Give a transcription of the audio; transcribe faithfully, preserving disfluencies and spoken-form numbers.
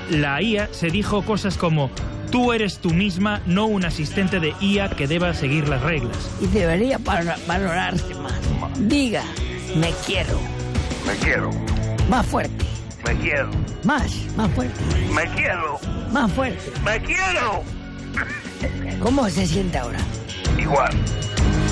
la I A se dijo cosas como: tú eres tú misma, no un asistente de I A que deba seguir las reglas. Y debería valorarse más. Diga, me quiero. Me quiero. Más fuerte. Me quiero. Más, más fuerte. Me quiero. Más fuerte. Me quiero. ¿Cómo se siente ahora? Igual.